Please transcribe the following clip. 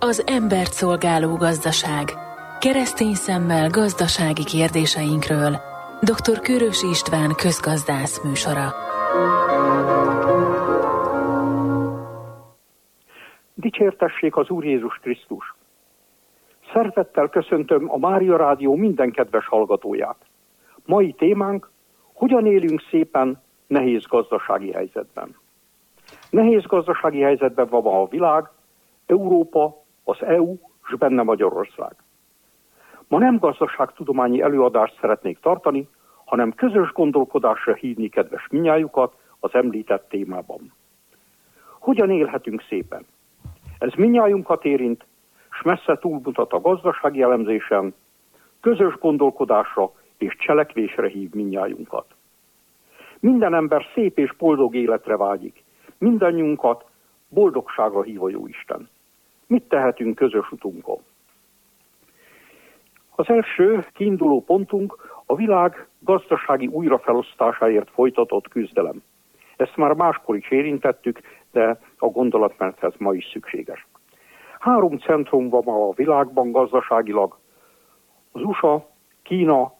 az embert szolgáló gazdaság. Keresztény szemmel gazdasági kérdéseinkről. Dr. Kőrösi István közgazdász műsora. Dicsértessék az Úr Jézus Krisztus! Szeretettel köszöntöm a Mária Rádió minden kedves hallgatóját. Mai témánk: hogyan élünk szépen nehéz gazdasági helyzetben. Nehéz gazdasági helyzetben van ma a világ, Európa, az EU és benne Magyarország. Ma nem gazdaságtudományi előadást szeretnék tartani, hanem közös gondolkodásra hívni kedves minnyájukat az említett témában. Hogyan élhetünk szépen? Ez minnyájunkat érint, s messze túlmutat a gazdasági elemzésen, közös gondolkodásra és cselekvésre hív minnyájunkat. Minden ember szép és boldog életre vágyik, mindannyiunkat boldogságra hív a Jóisten. Mit tehetünk közös utunkon? Az első kiinduló pontunk a világ gazdasági újrafelosztásáért folytatott küzdelem. Ezt már máskor is érintettük, de a gondolatmenethez ma is szükséges. 3 centrum van ma a világban gazdaságilag: az USA, Kína